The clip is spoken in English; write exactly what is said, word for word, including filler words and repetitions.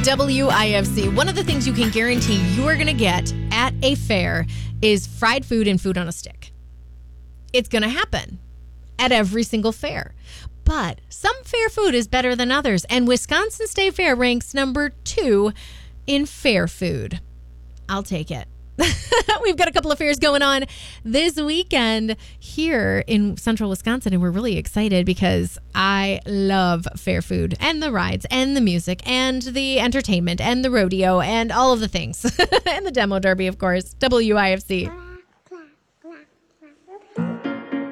W I F C. One of the things you can guarantee you are going to get at a fair is fried food and food on a stick. It's going to happen at every single fair. But some fair food is better than others, and Wisconsin State Fair ranks number two in fair food. I'll take it. We've got a couple of fairs going on this weekend here in central Wisconsin, and we're really excited because I love fair food and the rides and the music and the entertainment and the rodeo and all of the things. And the demo derby, of course. W I F C.